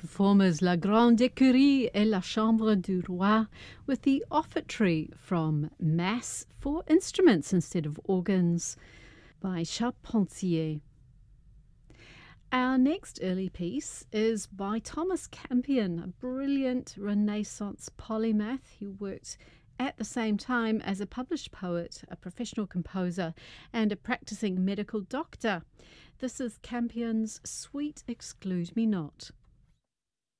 performers La Grande Écurie et La Chambre du Roi with the offertory from Mass for Instruments Instead of Organs by Charpentier. Our next early piece is by Thomas Campion, a brilliant Renaissance polymath who worked at the same time as a published poet, a professional composer, and a practicing medical doctor. This is Campion's Sweet Exclude Me Not.